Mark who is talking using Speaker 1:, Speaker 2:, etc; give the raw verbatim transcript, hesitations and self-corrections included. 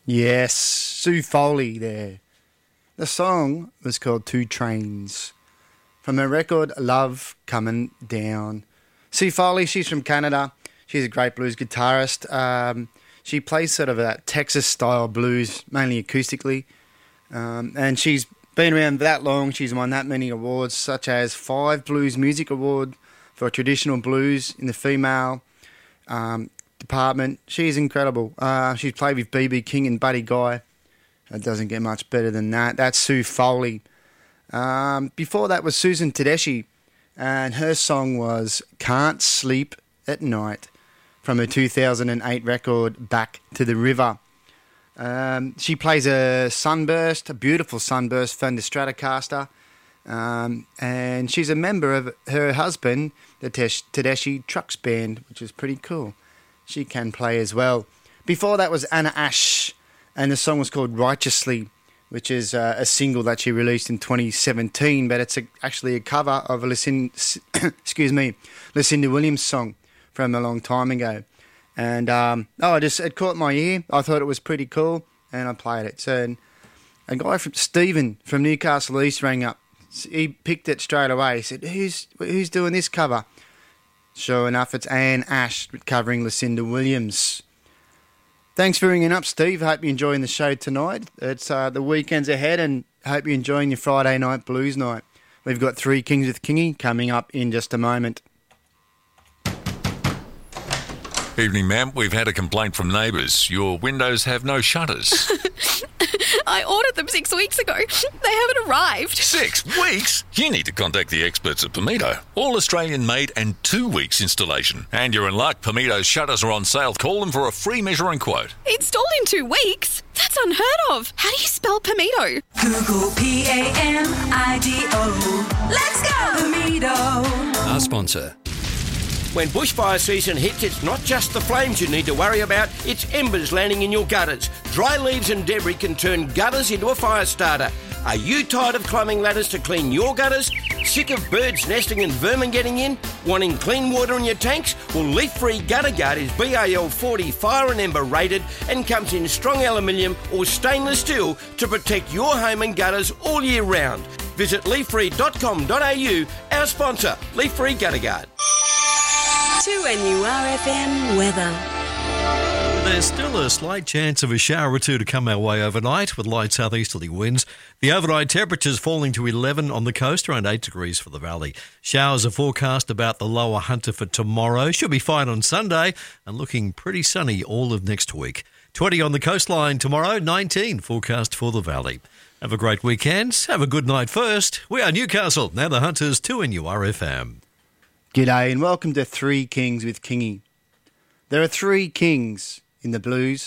Speaker 1: Yes, Sue Foley there. The song was called Two Trains from her record Love Coming Down. Sue Foley, she's from Canada. She's a great blues guitarist. Um, she plays sort of a Texas-style blues, mainly acoustically. Um, and she's been around that long. She's won that many awards, such as five Blues Music Award for traditional blues in the female um, department. She's incredible. Uh, she's played with B B King and Buddy Guy. It doesn't get much better than that. That's Sue Foley. Um, before that was Susan Tedeschi, and her song was Can't Sleep at Night from her two thousand eight record Back to the River. Um, she plays a Sunburst, a beautiful Sunburst Fender Stratocaster, um, and she's a member of her husband, the Tedeschi Trucks Band, which is pretty cool. She can play as well. Before that was Anna Ash, and the song was called Righteously, which is uh, a single that she released in twenty seventeen, but it's a, actually a cover of a Lucinda, excuse me, Lucinda Williams song from a long time ago. And um, oh, I just it caught my ear. I thought it was pretty cool, and I played it. So and a guy from Stephen from Newcastle East rang up. He picked it straight away. He said, "Who's who's doing this cover?" Sure enough, it's Anne Ash covering Lucinda Williams. Thanks for ringing up, Steve. Hope you're enjoying the show tonight. It's uh, the weekend's ahead, and hope you're enjoying your Friday night blues night. We've got Three Kings with Kingy coming up in just a moment.
Speaker 2: Evening, ma'am. We've had a complaint from neighbours. Your windows have no shutters.
Speaker 3: I ordered them six weeks ago. They haven't arrived.
Speaker 2: Six weeks? You need to contact the experts at Pomito. All Australian made and two weeks installation. And you're in luck. Pomito's shutters are on sale. Call them for a free measuring quote.
Speaker 3: Installed in two weeks? That's unheard of. How do you spell Pomito?
Speaker 4: Google P A M I D O. Let's go! Pomito.
Speaker 5: Our sponsor.
Speaker 6: When bushfire season hits, it's not just the flames you need to worry about, it's embers landing in your gutters. Dry leaves and debris can turn gutters into a fire starter. Are you tired of climbing ladders to clean your gutters? Sick of birds nesting and vermin getting in? Wanting clean water in your tanks? Well, Leaf Free Gutter Guard is B A L forty fire and ember rated and comes in strong aluminium or stainless steel to protect your home and gutters all year round. Visit leaf free dot com dot a u, our sponsor, Leaf Free Gutter Guard.
Speaker 4: two N U R F M weather.
Speaker 5: There's still a slight chance of a shower or two to come our way overnight with light southeasterly winds. The overnight temperatures falling to eleven on the coast, around eight degrees for the valley. Showers are forecast about the lower Hunter for tomorrow. Should be fine on Sunday and looking pretty sunny all of next week. twenty on the coastline tomorrow, nineteen forecast for the valley. Have a great weekend. Have a good night first. We are Newcastle, now the Hunters, two N U R F M.
Speaker 1: G'day and welcome to Three Kings with Kingy. There are three kings in the blues.